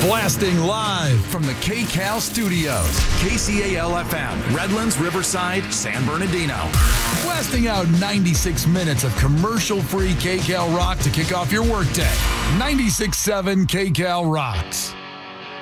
Blasting live from the KCAL studios. KCAL-FM, Redlands, Riverside, San Bernardino. Blasting out 96 minutes of commercial-free KCAL rock to kick off your workday. 96.7 KCAL rocks.